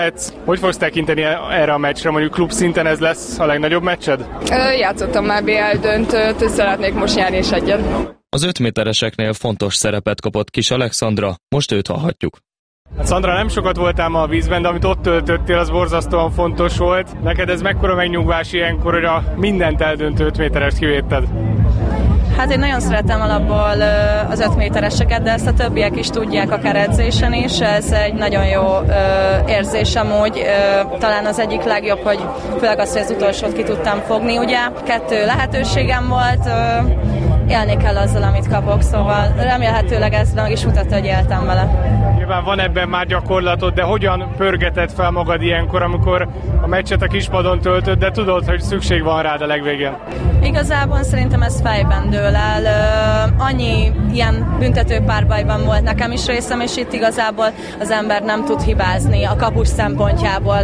Hogy fogsz tekinteni erre a meccsre? Mondjuk klub szinten ez lesz a legnagyobb meccsed? Játszottam már BL döntőt, szeretnék most nyerni is egyet. Az 5 métereseknél fontos szerepet kapott Kis Alexandra, most őt hallhatjuk. Hát Szandra, nem sokat voltál ma a vízben, de amit ott töltöttél, az borzasztóan fontos volt. Neked ez mekkora megnyugvás ilyenkor, hogy a mindent eldöntő 5 méterest kivédted? Hát én nagyon szeretem alapból az 5 métereseket, de ezt a többiek is tudják akár edzésen is. Ez egy nagyon jó érzés amúgy. Talán az egyik legjobb, hogy főleg azt, hogy az utolsót ki tudtam fogni. Ugye 2 lehetőségem volt, élni kell azzal, amit kapok, szóval remélhetőleg ez meg is mutatja, hogy éltem vele. Nyilván van ebben már gyakorlatod, de hogyan pörgeted fel magad ilyenkor, amikor a meccset a kispadon töltöd, de tudod, hogy szükség van rád a legvégén? Igazából szerintem ez fejben dől el. Annyi ilyen büntető párbajban volt nekem is részem, és itt igazából az ember nem tud hibázni a kapus szempontjából.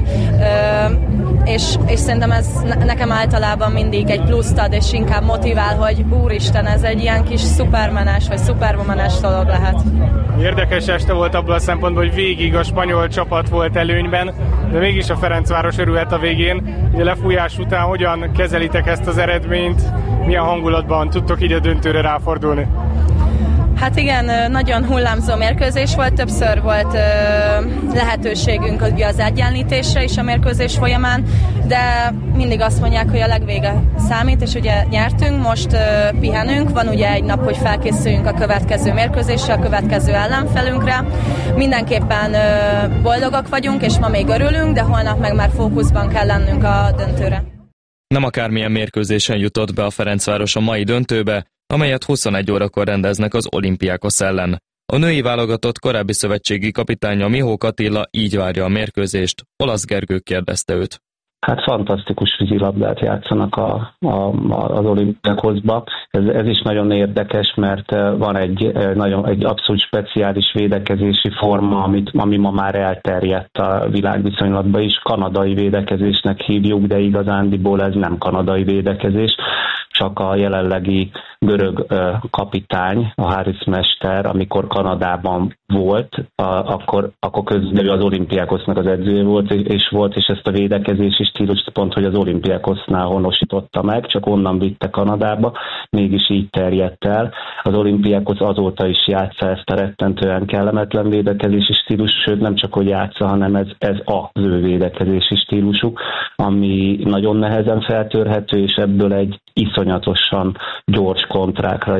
És szerintem ez nekem általában mindig egy pluszt ad, és inkább motivál, hogy úristen, ez egy ilyen kis szupermenes vagy szuperwomanes dolog lehet. Érdekes este volt abban a szempontból, hogy végig a spanyol csapat volt előnyben, de mégis a Ferencváros örülhet a végén. A lefújás után hogyan kezelitek ezt az eredményt? Milyen hangulatban tudtok így a döntőre ráfordulni? Hát igen, nagyon hullámzó mérkőzés volt, többször volt lehetőségünk az egyenlítésre is a mérkőzés folyamán, de mindig azt mondják, hogy a legvége számít, és ugye nyertünk, most pihenünk, van ugye egy nap, hogy felkészüljünk a következő mérkőzésre, a következő ellenfelünkre. Mindenképpen boldogak vagyunk, és ma még örülünk, de holnap meg már fókuszban kell lennünk a döntőre. Nem akármilyen mérkőzésen jutott be a Ferencváros a mai döntőbe, amelyet 21 órakor rendeznek az Olympiakos ellen. A női válogatott korábbi szövetségi kapitánya Mihók Attila így várja a mérkőzést, Olasz Gergő kérdezte őt. Hát fantasztikus vízilabdát játszanak az Olympiakosba. Ez is nagyon érdekes, mert van egy abszolút speciális védekezési forma, ami ma már elterjedt a világviszonylatban is. Kanadai védekezésnek hívjuk, de igazándiból ez nem kanadai védekezés. Csak a jelenlegi görög kapitány, a Haris Mester, amikor Kanadában volt, akkor közben az Olympiakosnak az edzője volt, és ezt a védekezési stílust pont, hogy az Olympiakosnál honosította meg, csak onnan vitte Kanadába, mégis így terjedt el. Az Olympiakos azóta is játsza ezt a rettentően kellemetlen védekezési stílus, sőt nem csak hogy játsza, hanem ez az ő védekezési stílusuk, ami nagyon nehezen feltörhető, és ebből egy iszonyatosan gyors kontrákra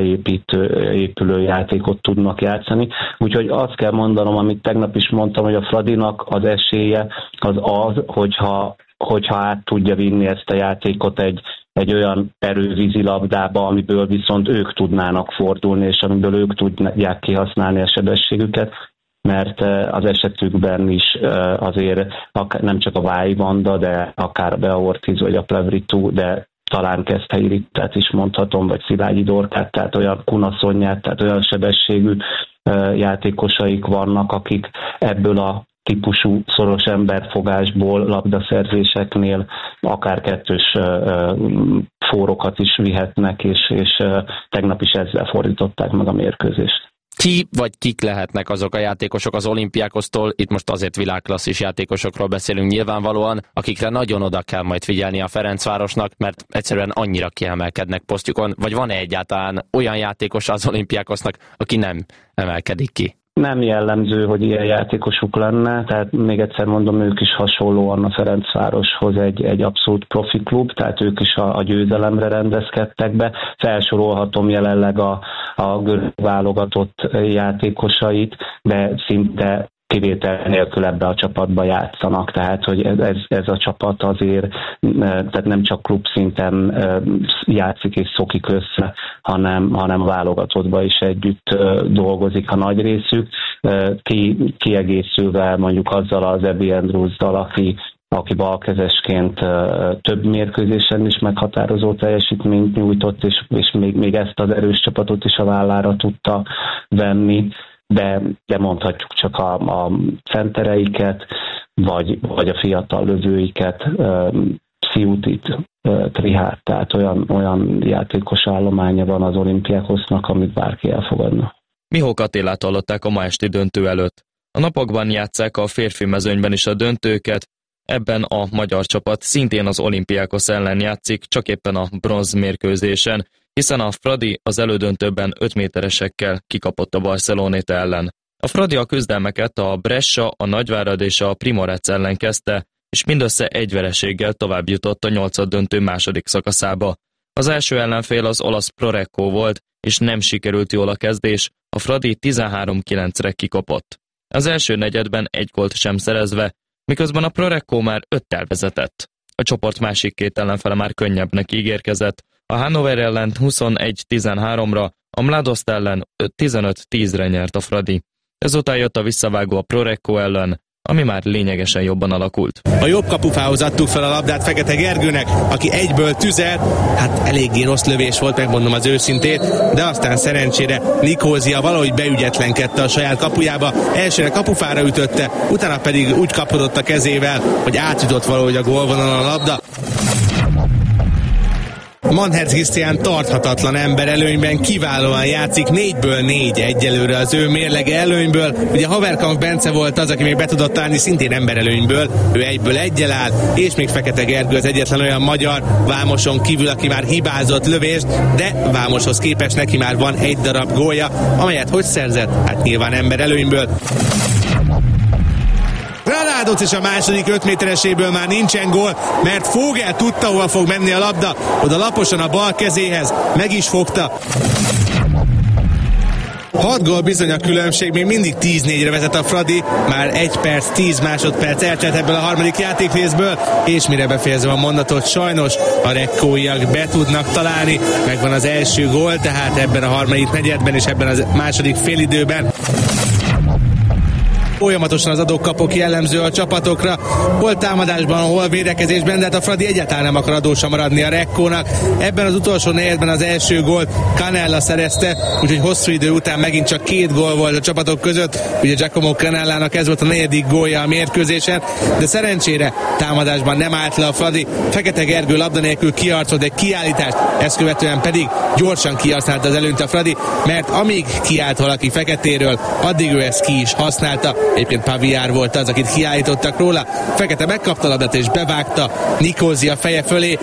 épülő játékot tudnak játszani. Úgyhogy azt kell mondanom, amit tegnap is mondtam, hogy a Fradinak az esélye az, hogyha át tudja vinni ezt a játékot egy olyan erővízilabdába, amiből viszont ők tudnának fordulni, és amiből ők tudják kihasználni a sebességüket, mert az esetükben is azért nem csak a Vályi Vanda, de akár a Bea Ortiz vagy a Plevritu, de talán Keszthelyi Rittát is mondhatom, vagy Szilágyi Dorkát, tehát olyan Kunaszonyát, tehát olyan sebességű játékosaik vannak, akik ebből a típusú szoros emberfogásból, labdaszerzéseknél akár kettős fórokat is vihetnek, és tegnap is ezzel fordították meg a mérkőzést. Ki vagy kik lehetnek azok a játékosok az Olympiakosztól, itt most azért világklasszis játékosokról beszélünk nyilvánvalóan, akikre nagyon oda kell majd figyelni a Ferencvárosnak, mert egyszerűen annyira kiemelkednek posztjukon, vagy van-e egyáltalán olyan játékos az Olympiakosznak, aki nem emelkedik ki? Nem jellemző, hogy ilyen játékosuk lenne, tehát még egyszer mondom, ők is hasonlóan a Ferencvároshoz egy abszolút profi klub, tehát ők is a győzelemre rendezkedtek be. Felsorolhatom jelenleg a görög válogatott játékosait, de szinte kivétel nélkül ebbe a csapatba játszanak, tehát hogy ez a csapat azért tehát nem csak klubszinten játszik és szokik össze, hanem válogatottban is együtt dolgozik a nagy részük, kiegészülve mondjuk azzal az Ebi Andrews-dal, aki balkezesként több mérkőzésen is meghatározó teljesítményt nyújtott, és még ezt az erős csapatot is a vállára tudta venni, de mondhatjuk csak a centereiket, vagy a fiatal lövőiket, Sziutit, Trihát, tehát olyan játékos állománya van az Olympiakosnak, amit bárki elfogadna. Mihók Attilát hallották a ma esti döntő előtt. A napokban játsszák a férfi mezőnyben is a döntőket, ebben a magyar csapat szintén az Olympiakos ellen játszik, csak éppen a bronzmérkőzésen, hiszen a Fradi az elődöntőben 5 méteresekkel kikapott a Barceloneta ellen. A Fradi a küzdelmeket a Brescia, a Nagyvárad és a Primorac ellen kezdte, és mindössze egy vereséggel tovább jutott a 8-döntő második szakaszába. Az első ellenfél az olasz Prorecco volt, és nem sikerült jól a kezdés, a Fradi 13-9-re kikapott. Az első negyedben egy gólt sem szerezve, miközben a Prorecco már 5-tel vezetett. A csoport másik két ellenfele már könnyebbnek ígérkezett, a Hannover ellen 21-13-ra, a Mladost ellen 15-10-re nyert a Fradi. Ezután jött a visszavágó a Prorecco ellen, ami már lényegesen jobban alakult. A jobb kapufához adtuk fel a labdát Fekete Gergőnek, aki egyből tüzelt, hát eléggé rossz lövés volt, megmondom az őszintét, de aztán szerencsére Nikózia valahogy beügyetlenkedte a saját kapujába, elsőre kapufára ütötte, utána pedig úgy kapkodott a kezével, hogy átjutott valahogy a gólvonalon a labda. Manherz Krisztián tarthatatlan ember előnyben, kiválóan játszik, 4-ből 4 egyelőre az ő mérlege előnyből. Ugye Haverkamp Bence volt az, aki még be tudott állni, szintén ember előnyből, ő 1-ből 1-jel áll, és még Fekete Gergő az egyetlen olyan magyar Vámoson kívül, aki már hibázott lövést, de Vámoshoz képest neki már van egy darab gólja, amelyet hogy szerzett? Hát nyilván ember előnyből. Granados és a második 5 métereséből már nincsen gól, mert Fogel tudta, hova fog menni a labda, oda laposan a bal kezéhez, meg is fogta. 6 gól bizony a különbség, még mindig 10-4-re vezet a Fradi, már 1 perc, 10 másodperc eltelt ebből a harmadik játékrészből, és mire befejezem a mondatot, sajnos a rekkóiak be tudnak találni, megvan az első gól, tehát ebben a harmadik negyedben és ebben a második félidőben. Folyamatosan az adók-kapok jellemző a csapatokra, hol támadásban, hol védekezésben, de hát a Fradi egyáltalán nem akar adósa maradni a Rekkónak. Ebben az utolsó negyedben az első gólt Canella szerezte, úgyhogy hosszú idő után megint csak 2 gól volt a csapatok között. Ugye Giacomo Canellának ez volt a 4. gólja a mérkőzésen, de szerencsére támadásban nem állt le a Fradi. Fekete Gergő labda nélkül kiarcolt egy kiállítást, ezt követően pedig gyorsan kihasználta az előnyt a Fradi, mert amíg kiállt valaki feketéről, addig ő ezt ki is használta. Egyébként Paviár volt az, akit kiállítottak róla. Fekete megkapta a labdát és bevágta Nikózia feje fölé.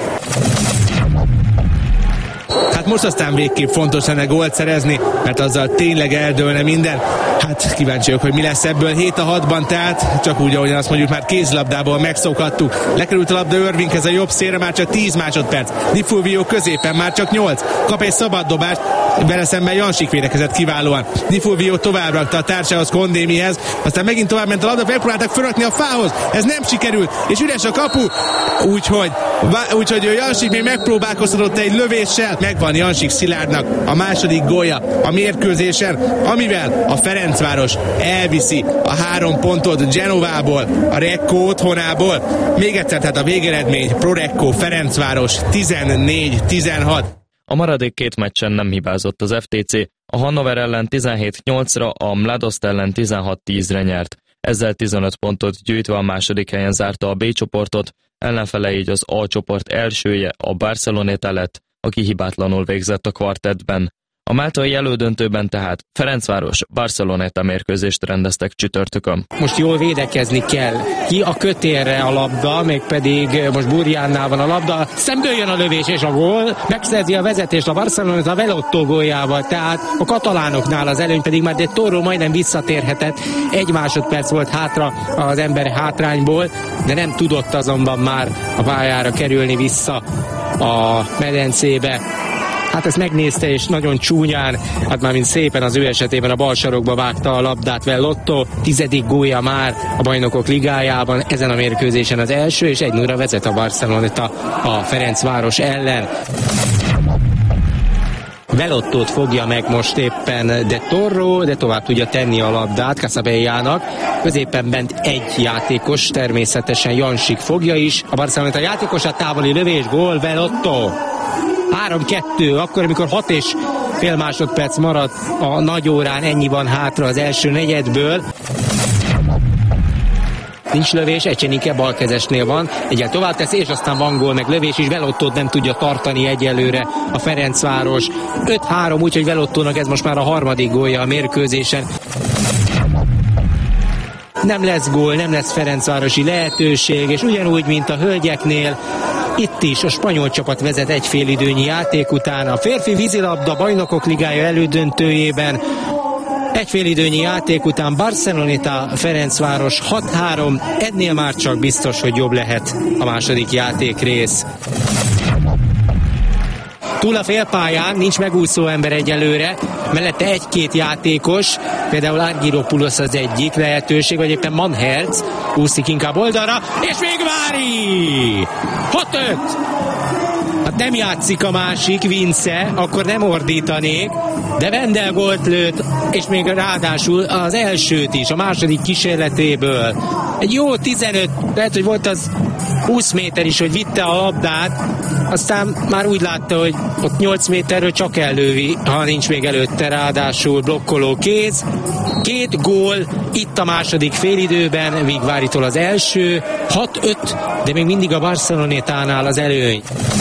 Hát most aztán végképp fontos lenne gólt szerezni, mert azzal tényleg eldőlne minden. Hát kíváncsiak, hogy mi lesz ebből 7-6-ban, tehát csak úgy, ahogyan azt mondjuk már kézlabdából megszokhattuk. Lekerült a labda Irvinghez a jobb szélre, már csak 10 másodperc. Di Fulvio középen már csak 8. Kap egy szabad dobást, vele szemben Jansik védekezett kiválóan. Di Fulvio tovább rakta a társához, Kondémihez, aztán megint tovább ment a labda, megpróbáltak fölrakni a fához, ez nem sikerült, és üres a kapu, úgyhogy Jansik még megpróbálkoztatott egy lövéssel, megvan Jansik Szilárdnak a második gólja a mérkőzésen, amivel a Ferencváros elviszi a 3 pontot Genovából, a Recco otthonából. Még egyszer, tehát a végeredmény Prorecco Ferencváros 14-16. A maradék 2 meccsen nem hibázott az FTC, a Hannover ellen 17-8-ra, a Mladost ellen 16-10-re nyert. Ezzel 15 pontot gyűjtve a második helyen zárta a B csoportot, ellenfele így az A csoport elsője, a Barceloneta lett, aki hibátlanul végzett a kvartettben. A máltai elődöntőben tehát Ferencváros Barceloneta mérkőzést rendeztek csütörtökön. Most jól védekezni kell. Ki a kötélre a labda, mégpedig most Burjánnál van a labda. Szemből jön a lövés és a gól. Megszerzi a vezetést a Barceloneta a Velotto góljával, tehát a katalánoknál az előny pedig már de Toro majdnem visszatérhetett. 1 másodperc volt hátra az ember hátrányból, de nem tudott azonban már a pályára kerülni vissza a medencébe. Hát ezt megnézte, és nagyon csúnyán, hát már mint szépen az ő esetében a bal sarokba vágta a labdát Velotto. 10. gólja már a Bajnokok Ligájában, ezen a mérkőzésen az első, és 1-0-ra vezet a Barceloneta a Ferencváros ellen. Velottót fogja meg most éppen de Torro, de tovább tudja tenni a labdát Casabellának. Középen bent egy játékos, természetesen Jansik fogja is. A Barceloneta játékosát, távoli lövés, gól, Velotto. 3-2, akkor amikor 6,5 másodperc maradt a nagy órán, ennyi van hátra az első negyedből. Nincs lövés, Ecsenike balkezesnél van, egyel tovább tesz, és aztán van gól, meg lövés is, Velottót nem tudja tartani egyelőre a Ferencváros. 5-3, úgyhogy Velottónak ez most már a 3. gólja a mérkőzésen. nem lesz gól, nem lesz ferencvárosi lehetőség, és ugyanúgy, mint a hölgyeknél, itt is a spanyol csapat vezet egy félidőnyi játék után. A férfi vízilabda bajnokok ligája elődöntőjében egy félidőnyi játék után Barceloneta Ferencváros 6-3, ennél már csak biztos, hogy jobb lehet a második játékrész. Túl a félpályán nincs megúszó ember egyelőre, mellette egy-két játékos, például Argyropoulos az egyik lehetőség, vagy éppen Manherz úszik inkább oldalra, és még Vári! 6-5! Hát nem játszik a másik, Vince, akkor nem ordítanék, de Wendel gólt lőtt, és még ráadásul az elsőt is, a második kísérletéből. Egy jó 15, lehet, hogy volt az 20 méter is, hogy vitte a labdát, aztán már úgy látta, hogy ott 8 méterről csak ellővi, ha nincs még előtte ráadásul blokkoló kéz. 2 gól itt a második félidőben, Vigváritól az első, 6-5, de még mindig a Barcelonetánál az előny.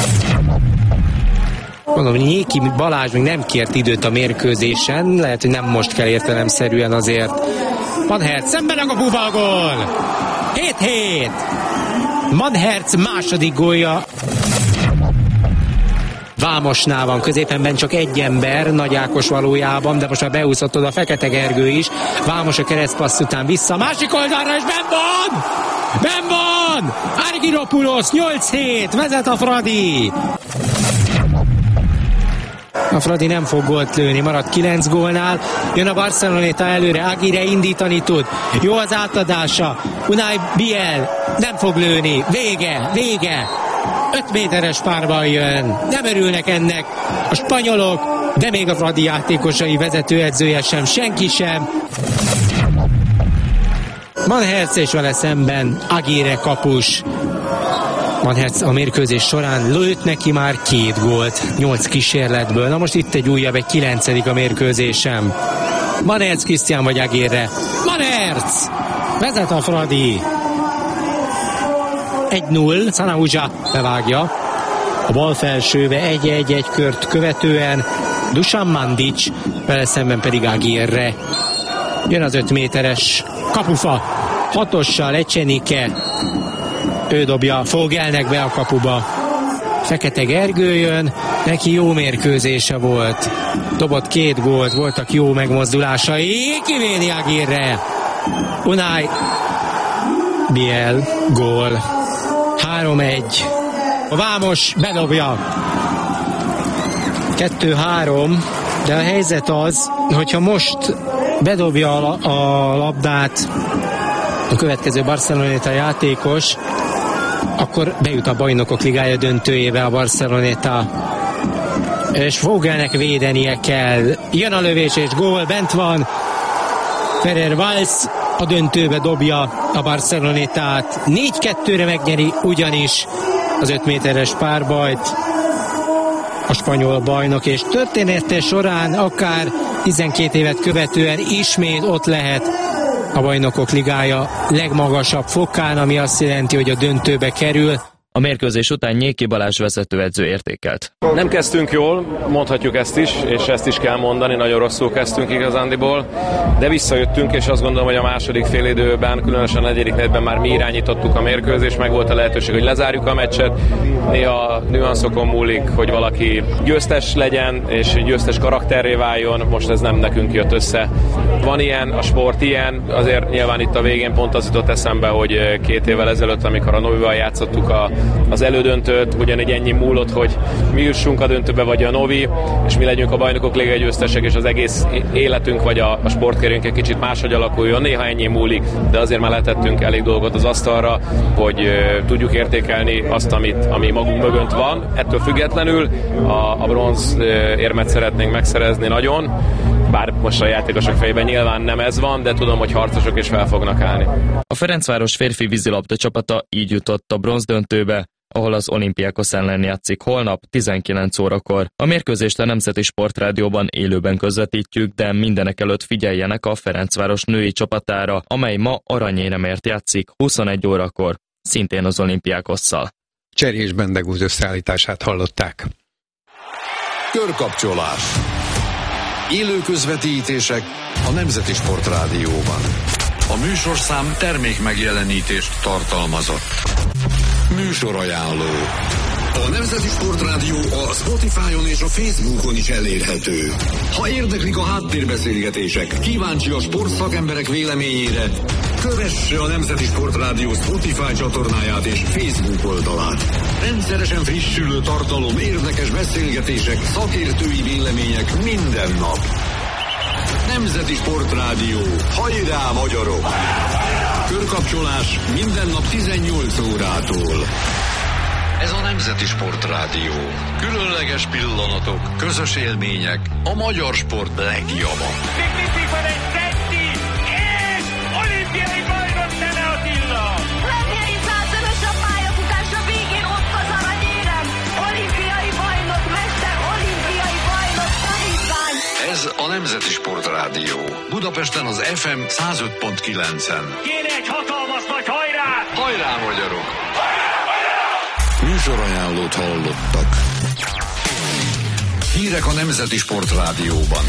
Mondom, Nyéki Balázs még nem kért időt a mérkőzésen, lehet, hogy nem most kell értelemszerűen azért. Manherz szemben a kapuba a gól! 7-7! Manherz második gólja. Vámosnál van, középenben csak egy ember, Nagy Ákos valójában, de most már beúszott oda Fekete Gergő is. Vámos a keresztpassz után vissza, másik oldalra, és benn van! Benn van! Argyropoulos 8-7, vezet a Fradi! A Fradi nem fog gólt lőni, marad 9 gólnál. Jön a Barceloneta előre, Aguirre indítani tud. Jó az átadása. Unai Biel nem fog lőni. Vége. 5 méteres párban jön. Nem örülnek ennek a spanyolok, de még a Fradi játékosai, vezetőedzője sem, senki sem. Manherz és vele szemben Aguirre kapus. Manherz a mérkőzés során lőtt neki már 2 gólt, 8 kísérletből. Na most itt egy újabb, egy 9. a mérkőzésem. Manherz, Krisztián vagy Aguirre? Manherz! Vezet a Fradi! 1-0, Sanahúzsa bevágja. A bal felsőbe 1-1 kört követően Dusan Mandic, vele szemben pedig Aguirre. Jön az 5 méteres kapufa, 6-ossal Ecsenike. Ő dobja Fogelnek be a kapuba. Fekete Gergő jön, neki jó mérkőzése volt. Dobott 2 gólt, voltak jó megmozdulásai. Kivédi Aguirre. Unai Biel, gól. 3-1. A Vámos bedobja. 2-3. De a helyzet az, hogyha most bedobja a labdát a következő Barceloneta játékos, akkor bejut a Bajnokok Ligája döntőjébe a Barceloneta. És Fogelnek védenie kell. Jön a lövés és gól, bent van. Ferrer Valls a döntőbe dobja a Barcelonetát. 4-2-re megnyeri ugyanis az 5 méteres párbajt a spanyol bajnok, és története során akár 12 évet követően ismét ott lehet a Bajnokok Ligája legmagasabb fokán, ami azt jelenti, hogy a döntőbe kerül. A mérkőzés után Nyéki Balázs vezetőedző értékelt. Nem kezdtünk jól, mondhatjuk ezt is, és ezt is kell mondani, nagyon rosszul kezdtünk igazándiból, de visszajöttünk, és azt gondolom, hogy a második félidőben, különösen a negyedik negyedben már mi irányítottuk a mérkőzést, meg volt a lehetőség, hogy lezárjuk a meccset. Néha nüanszokon múlik, hogy valaki győztes legyen, és győztes karakterré váljon, most ez nem nekünk jött össze. Van ilyen, a sport ilyen, azért nyilván itt a végén pont az jutott eszembe, hogy 2 évvel ezelőtt, amikor a Novival játszottuk az elődöntőt, ugyanígy ennyi múlott, hogy mi jussunk a döntőbe, vagy a Novi, és mi legyünk a Bajnokok Ligája győztesek, és az egész életünk, vagy a sportkerünk egy kicsit máshogy alakuljon. Néha ennyi múlik, de azért már letettünk elég dolgot az asztalra, hogy tudjuk értékelni azt, ami magunk mögött van. Ettől függetlenül a bronz érmet szeretnénk megszerezni nagyon, bár most a játékosok fejében nyilván nem ez van, de tudom, hogy harcosok is fel fognak állni. A Ferencváros férfi vízilabda csapata így jutott a bronzdöntőbe, ahol az Olympiakos ellen játszik holnap 19 órakor. A mérkőzést a Nemzeti Sportrádióban élőben közvetítjük, de mindenek előtt figyeljenek a Ferencváros női csapatára, amely ma aranyéremért játszik 21 órakor, szintén az Olympiakosszal. Cseri és Bendegúz összeállítását hallották. Körkapcsolás. Élő közvetítések a Nemzeti Sportrádióban. A műsorszám termék megjelenítést tartalmazott. Műsorajánló. A Nemzeti Sportrádió a Spotify-on és a Facebookon is elérhető. Ha érdeklik a háttérbeszélgetések, kíváncsi a sportszakemberek véleményére, kövesse a Nemzeti Sportrádió Spotify csatornáját és Facebook oldalát. Rendszeresen frissülő tartalom, érdekes beszélgetések, szakértői vélemények minden nap. Nemzeti Sportrádió. Hajrá, magyarok! Körkapcsolás minden nap 18 órától. Ez a Nemzeti Sportrádió. Különleges pillanatok, közös élmények, a magyar sport legjava. Még van egy Szenti, és olimpiai bajnok Nene Attila! Lemjei 100-ös a pályafutás, a végén ott az aranyérem. Olimpiai bajnok, mester, olimpiai bajnok, tanítvány. Ez a Nemzeti Sportrádió. Budapesten az FM 105.9-en. Kéne egy hatalmas nagy hajrá! Hajrá, magyarok! Műsorajánlót hallottak. Hírek a Nemzeti Sportrádióban.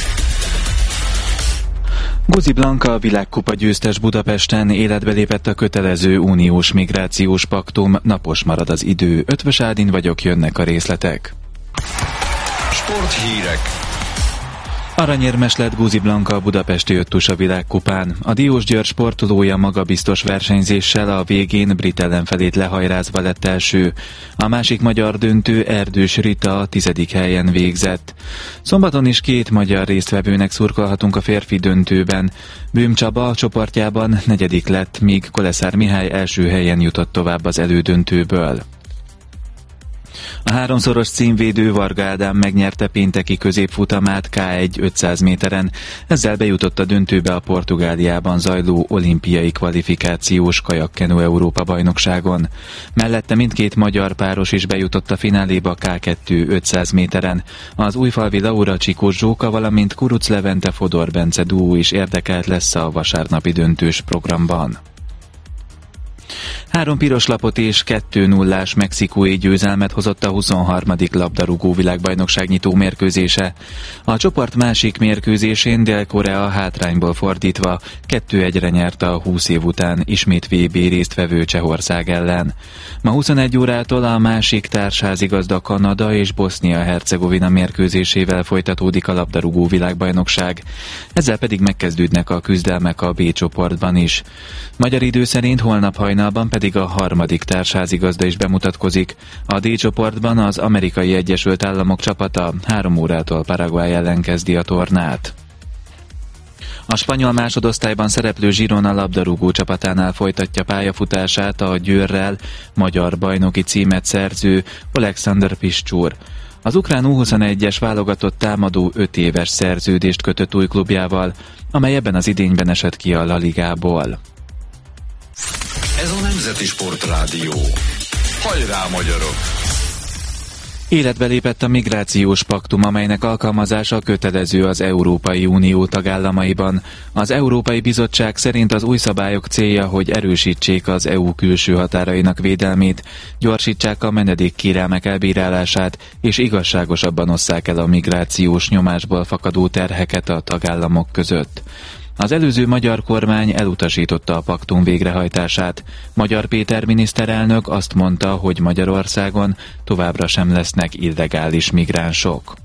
Guzi Blanka, a világkupa győztes Budapesten, életbe lépett a kötelező uniós migrációs paktum, napos marad az idő. Ötvös Ádin vagyok, jönnek a részletek. Sporthírek. Aranyérmes lett Guzi Blanka a budapesti öttus a világkupán. A Diósgyőr sportolója magabiztos versenyzéssel a végén brit ellenfelét lehajrázva lett első. A másik magyar döntő Erdős Rita a 10. helyen végzett. Szombaton is 2 magyar résztvevőnek szurkolhatunk a férfi döntőben. Böhm Csaba a csoportjában 4. lett, míg Koleszár Mihály első helyen jutott tovább az elődöntőből. A 3-szoros címvédő Varga Ádám megnyerte pénteki középfutamát K1 500 méteren, ezzel bejutott a döntőbe a Portugáliában zajló olimpiai kvalifikációs kajakkenu Európa-bajnokságon. Mellette mindkét magyar páros is bejutott a fináléba K2 500 méteren. Az újfalvi Laura Csikós Zsóka, valamint Kuruc Levente Fodor Bence duó is érdekelt lesz a vasárnapi döntős programban. 3 piros lapot és 2-0-ás mexikói győzelmet hozott a 23. labdarúgó világbajnokság nyitó mérkőzése. A csoport másik mérkőzésén Dél-Korea hátrányból fordítva 2-1-re nyerte a 20 év után ismét VB résztvevő Csehország ellen. Ma 21 órától a másik társházigazda Kanada és Bosznia-Hercegovina mérkőzésével folytatódik a labdarúgó világbajnokság. Ezzel pedig megkezdődnek a küzdelmek a B csoportban is. Magyar idő szerint holnap hajnalban pedig a harmadik társházigazda is bemutatkozik. A D csoportban az Amerikai Egyesült Államok csapata 3 órától Paraguay ellen kezdi a tornát. A spanyol másodosztályban szereplő Girona labdarúgó csapatánál folytatja pályafutását a Győrrel magyar bajnoki címet szerző Alexander Piscsúr. Az ukrán U21-es válogatott támadó 5 éves szerződést kötött új klubjával, amely ebben az idényben esett ki a La Ligából. Ez a Nemzeti Sportrádió. Hajrá, magyarok! Életbe lépett a migrációs paktum, amelynek alkalmazása kötelező az Európai Unió tagállamaiban. Az Európai Bizottság szerint az új szabályok célja, hogy erősítsék az EU külső határainak védelmét, gyorsítsák a menedékkérelmek elbírálását, és igazságosabban osszák el a migrációs nyomásból fakadó terheket a tagállamok között. Az előző magyar kormány elutasította a paktum végrehajtását. Magyar Péter miniszterelnök azt mondta, hogy Magyarországon továbbra sem lesznek illegális migránsok.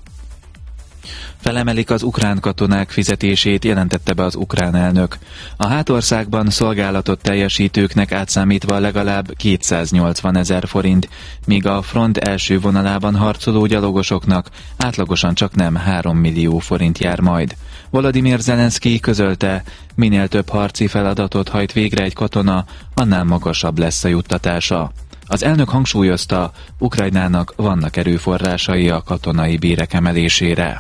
Felemelik az ukrán katonák fizetését, jelentette be az ukrán elnök. A hátországban szolgálatot teljesítőknek átszámítva legalább 280 000 forint, míg a front első vonalában harcoló gyalogosoknak átlagosan csaknem 3 millió forint jár majd. Volodymyr Zelenszky közölte, minél több harci feladatot hajt végre egy katona, annál magasabb lesz a juttatása. Az elnök hangsúlyozta, Ukrajnának vannak erőforrásai a katonai bérek emelésére.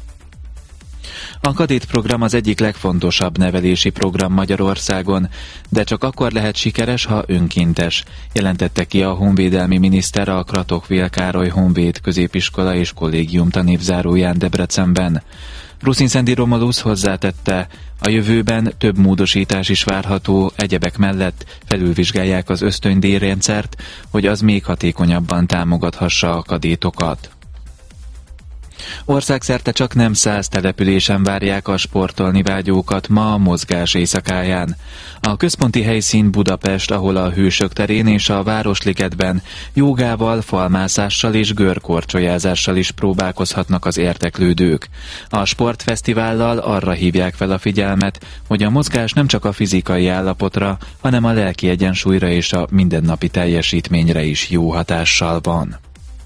A kadétprogram az egyik legfontosabb nevelési program Magyarországon, de csak akkor lehet sikeres, ha önkéntes, jelentette ki a honvédelmi miniszter a Kratok-Vél Károly Honvéd középiskola és kollégium tanévzáróján Debrecenben. Ruszinszendi Romulusz hozzátette, a jövőben több módosítás is várható, egyebek mellett felülvizsgálják az ösztöndíjrendszert, hogy az még hatékonyabban támogathassa a kadétokat. Országszerte csak nem 100 településen várják a sportolni vágyókat ma a mozgás éjszakáján. A központi helyszín Budapest, ahol a Hősök terén és a Városligetben jógával, falmászással és görkorcsolyázással is próbálkozhatnak az érdeklődők. A sportfesztivállal arra hívják fel a figyelmet, hogy a mozgás nem csak a fizikai állapotra, hanem a lelki egyensúlyra és a mindennapi teljesítményre is jó hatással van.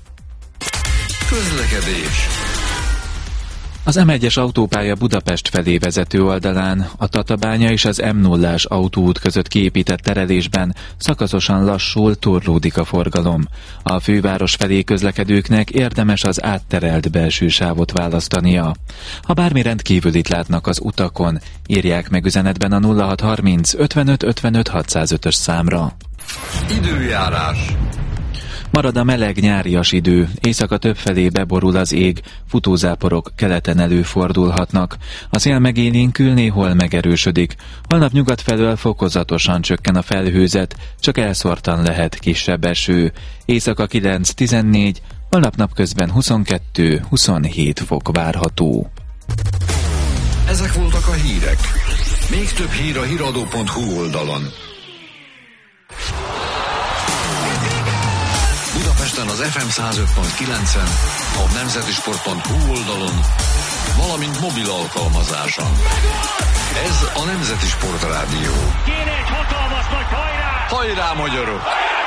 Közlekedés. Az M1-es autópálya Budapest felé vezető oldalán, a Tatabánya és az M0-ás autóút között kiépített terelésben szakaszosan lassul, torlódik a forgalom. A főváros felé közlekedőknek érdemes az átterelt belső sávot választania. Ha bármi rendkívülit látnak az utakon, írják meg üzenetben a 0630 55 55 605-ös számra. Időjárás. Marad a meleg nyárias idő, éjszaka többfelé beborul az ég, futózáporok keleten előfordulhatnak. A szél megélénkül, néhol megerősödik. Holnap nyugat felől fokozatosan csökken a felhőzet, csak elszórtan lehet kisebb eső. Éjszaka 9-14, holnap napközben 22-27 fok várható. Ezek voltak a hírek. Még több hír a hiradó.hu oldalon. Budapesten az FM 105.9-en, a nemzetisport.hu oldalon, valamint mobil alkalmazáson. Ez a Nemzeti Sport Rádió. Kéne egy hatalmas nagy hajrá! Hajrá, magyarok!